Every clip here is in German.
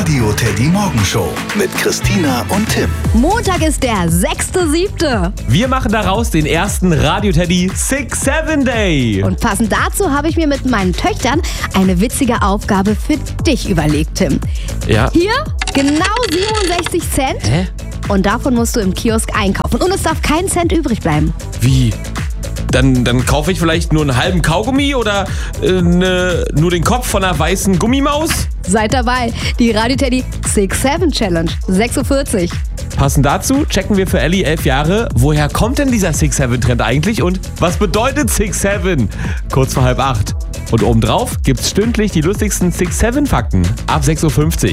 Radio Teddy Morgenshow mit Christina und Tim. Montag ist der 6.7. Wir machen daraus den ersten Radio Teddy 6-7 Day. Und passend dazu habe ich mir mit meinen Töchtern eine witzige Aufgabe für dich überlegt, Tim. Ja. Hier genau 67 Cent. Hä? Und davon musst du im Kiosk einkaufen. Und es darf kein Cent übrig bleiben. Wie? Dann kaufe ich vielleicht nur einen halben Kaugummi oder nur den Kopf von einer weißen Gummimaus? Seid dabei, die Radio Teddy 6-7 Challenge, 6.40 Uhr. Passend dazu checken wir für Ellie 11 Jahre, woher kommt denn dieser 6-7-Trend eigentlich und was bedeutet 6-7? Kurz vor 7:30. Und obendrauf gibt's stündlich die lustigsten 6-7-Fakten ab 6.50 Uhr.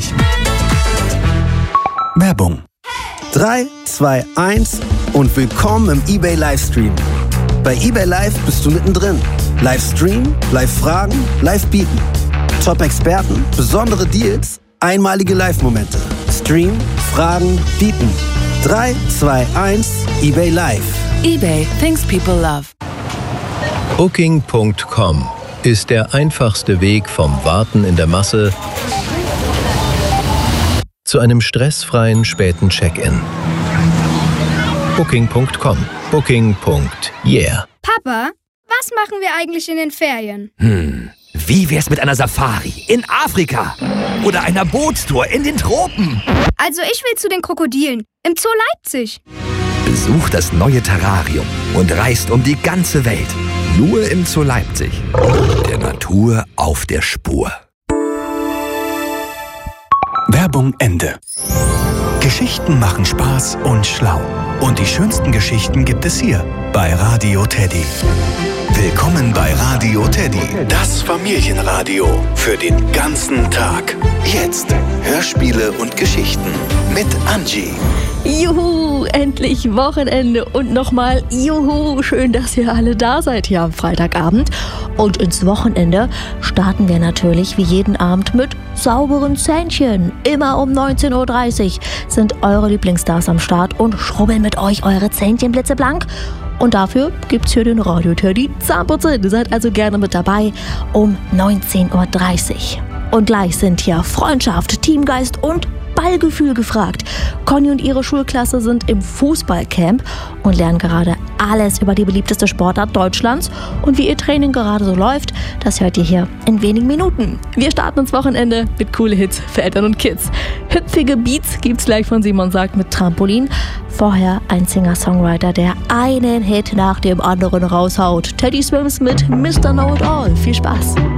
Werbung. 3, 2, 1 und willkommen im eBay Livestream. Bei eBay Live bist du mittendrin. Livestream, Live-Fragen, Live-Bieten. Top-Experten, besondere Deals, einmalige Live-Momente. Stream, Fragen, Bieten. 3, 2, 1, eBay Live. eBay, things people love. Booking.com ist der einfachste Weg vom Warten in der Masse zu einem stressfreien späten Check-in. Booking.com. Booking.yeah. Papa, was machen wir eigentlich in den Ferien? Wie wär's mit einer Safari in Afrika? Oder einer Bootstour in den Tropen? Also ich will zu den Krokodilen im Zoo Leipzig. Besucht das neue Terrarium und reist um die ganze Welt. Nur im Zoo Leipzig. Der Natur auf der Spur. Werbung Ende. Geschichten machen Spaß und schlau. Und die schönsten Geschichten gibt es hier bei Radio Teddy. Willkommen bei Radio Teddy, das Familienradio für den ganzen Tag. Jetzt Hörspiele und Geschichten mit Angie. Juhu, endlich Wochenende und nochmal juhu, schön, dass ihr alle da seid hier am Freitagabend. Und ins Wochenende starten wir natürlich wie jeden Abend mit sauberen Zähnchen. Immer um 19.30 Uhr sind eure Lieblingsstars am Start und schrubbeln mit euch eure Zähnchen blitzeblank. Und dafür gibt's hier den Radio Teddy Zahnputzen. Ihr seid also gerne mit dabei um 19.30 Uhr. Und gleich sind hier Freundschaft, Teamgeist und Ballgefühl gefragt. Conny und ihre Schulklasse sind im Fußballcamp und lernen gerade alles über die beliebteste Sportart Deutschlands. Und wie ihr Training gerade so läuft, das hört ihr hier in wenigen Minuten. Wir starten ins Wochenende mit coole Hits für Eltern und Kids. Hüpfige Beats gibt's gleich von Simon Sagt mit Trampolin. Vorher ein Singer-Songwriter, der einen Hit nach dem anderen raushaut. Teddy Swims mit Mr. Know It All. Viel Spaß!